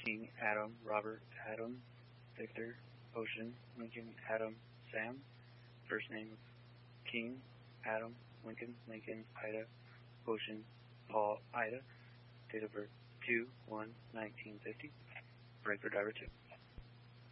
King Adam Robert Adam Victor Ocean Lincoln Adam Sam. First name King Adam Lincoln Lincoln Ida Ocean Paul Ida. Date of birth 2/1/1950. Breaker driver 2.